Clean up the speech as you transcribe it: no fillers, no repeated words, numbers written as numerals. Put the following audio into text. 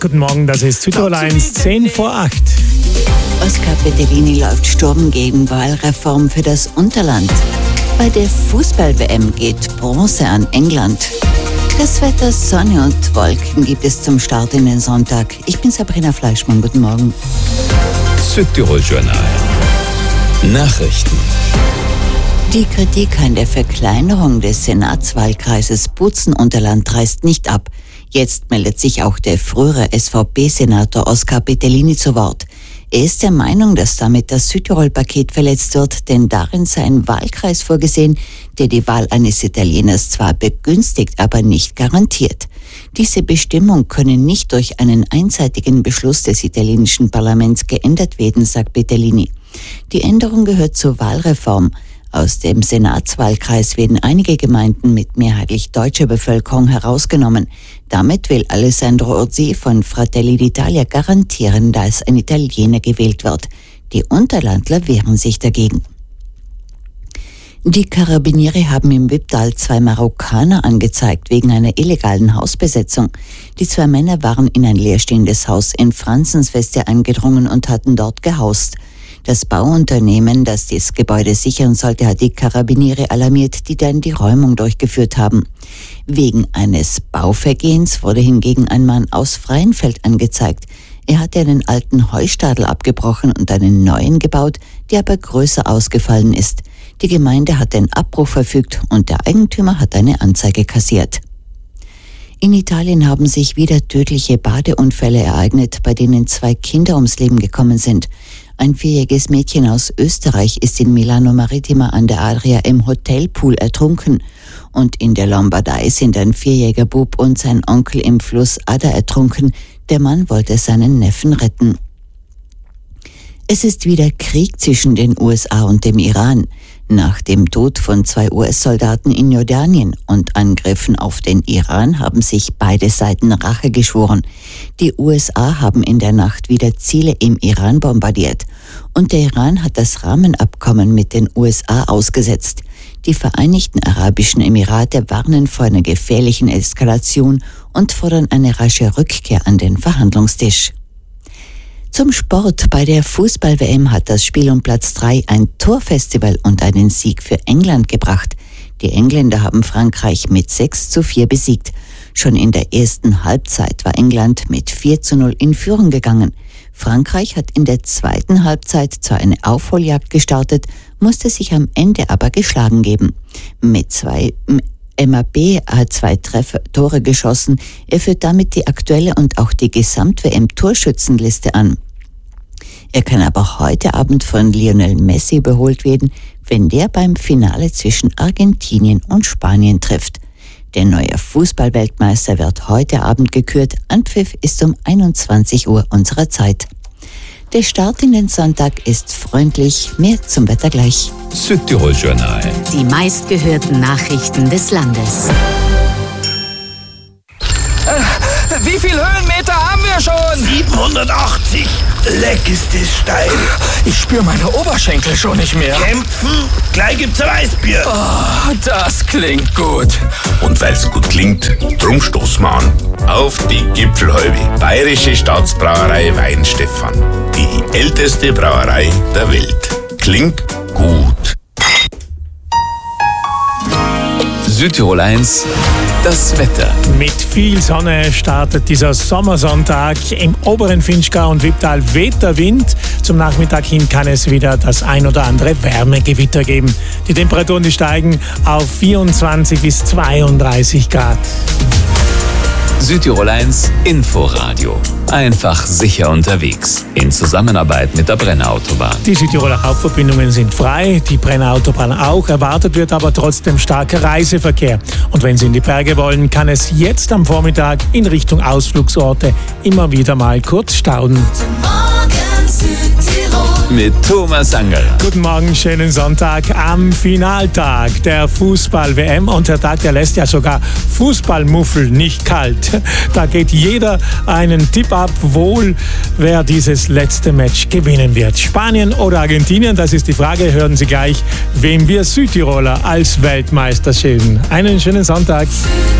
Guten Morgen, das ist Südtirol 1, 10 vor 8. Oskar Petellini läuft Sturm gegen Wahlreform für das Unterland. Bei der Fußball-WM geht Bronze an England. Das Wetter, Sonne und Wolken gibt es zum Start in den Sonntag. Ich bin Sabrina Fleischmann, guten Morgen. Südtirol-Journal. Nachrichten. Die Kritik an der Verkleinerung des Senatswahlkreises Bozen-Unterland reißt nicht ab. Jetzt meldet sich auch der frühere SVP-Senator Oskar Petellini zu Wort. Er ist der Meinung, dass damit das Südtirol-Paket verletzt wird, denn darin sei ein Wahlkreis vorgesehen, der die Wahl eines Italieners zwar begünstigt, aber nicht garantiert. Diese Bestimmung könne nicht durch einen einseitigen Beschluss des italienischen Parlaments geändert werden, sagt Petellini. Die Änderung gehört zur Wahlreform. Aus dem Senatswahlkreis werden einige Gemeinden mit mehrheitlich deutscher Bevölkerung herausgenommen. Damit will Alessandro Orsi von Fratelli d'Italia garantieren, dass ein Italiener gewählt wird. Die Unterlandler wehren sich dagegen. Die Karabiniere haben im Wipptal 2 Marokkaner angezeigt wegen einer illegalen Hausbesetzung. Die 2 Männer waren in ein leerstehendes Haus in Franzensweste eingedrungen und hatten dort gehaust. Das Bauunternehmen, das das Gebäude sichern sollte, hat die Karabiniere alarmiert, die dann die Räumung durchgeführt haben. Wegen eines Bauvergehens wurde hingegen ein Mann aus Freienfeld angezeigt. Er hatte einen alten Heustadel abgebrochen und einen neuen gebaut, der aber größer ausgefallen ist. Die Gemeinde hat den Abbruch verfügt und der Eigentümer hat eine Anzeige kassiert. In Italien haben sich wieder tödliche Badeunfälle ereignet, bei denen 2 Kinder ums Leben gekommen sind. Ein 4-jähriges Mädchen aus Österreich ist in Milano Marittima an der Adria im Hotelpool ertrunken. Und in der Lombardei sind ein 4-jähriger Bub und sein Onkel im Fluss Adda ertrunken. Der Mann wollte seinen Neffen retten. Es ist wieder Krieg zwischen den USA und dem Iran. Nach dem Tod von 2 US-Soldaten in Jordanien und Angriffen auf den Iran haben sich beide Seiten Rache geschworen. Die USA haben in der Nacht wieder Ziele im Iran bombardiert. Und der Iran hat das Rahmenabkommen mit den USA ausgesetzt. Die Vereinigten Arabischen Emirate warnen vor einer gefährlichen Eskalation und fordern eine rasche Rückkehr an den Verhandlungstisch. Zum Sport. Bei der Fußball-WM hat das Spiel um Platz 3 ein Torfestival und einen Sieg für England gebracht. Die Engländer haben Frankreich mit 6:4 besiegt. Schon in der ersten Halbzeit war England mit 4:0 in Führung gegangen. Frankreich hat in der zweiten Halbzeit zwar eine Aufholjagd gestartet, musste sich am Ende aber geschlagen geben. Mbappé hat 2 Tore geschossen. Er führt damit die aktuelle und auch die Gesamt-WM-Torschützenliste an. Er kann aber heute Abend von Lionel Messi überholt werden, wenn der beim Finale zwischen Argentinien und Spanien trifft. Der neue Fußballweltmeister wird heute Abend gekürt. Anpfiff ist um 21 Uhr unserer Zeit. Der Start in den Sonntag ist freundlich. Mehr zum Wetter gleich. Südtirol-Journal. Die meistgehörten Nachrichten des Landes. Wie viel Höhenmeter haben wir schon? 780. Leck ist das steil. Ich spüre meine Oberschenkel schon nicht mehr. Kämpfen? Gleich gibt's ein Weißbier. Oh, das klingt gut. Und weil's gut klingt, drum stoßen wir an. Auf die Gipfelhalbe. Bayerische Staatsbrauerei Weinstefan. Die älteste Brauerei der Welt. Klingt gut. Südtirol 1, das Wetter. Mit viel Sonne startet dieser Sommersonntag. Im oberen Finchgau und Wipptal weht der Wind. Zum Nachmittag hin kann es wieder das ein oder andere Wärmegewitter geben. Die Temperaturen die steigen auf 24 bis 32 Grad. Südtirol 1 Inforadio. Einfach sicher unterwegs. In Zusammenarbeit mit der Brenner-Autobahn. Die Südtiroler Hauptverbindungen sind frei, die Brenner-Autobahn auch. Erwartet wird aber trotzdem starker Reiseverkehr. Und wenn Sie in die Berge wollen, kann es jetzt am Vormittag in Richtung Ausflugsorte immer wieder mal kurz staunen. Mit Thomas Angerer. Guten Morgen, schönen Sonntag am Finaltag der Fußball-WM. Und der Tag, der lässt ja sogar Fußballmuffel nicht kalt. Da geht jeder einen Tipp ab, wohl wer dieses letzte Match gewinnen wird. Spanien oder Argentinien, das ist die Frage. Hören Sie gleich, wem wir Südtiroler als Weltmeister schäden. Einen schönen Sonntag.